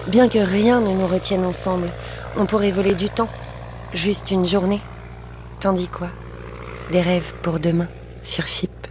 Bien que rien ne nous retienne ensemble, on pourrait voler du temps, juste une journée. T'en dis quoi? Des rêves pour demain, sur FIP.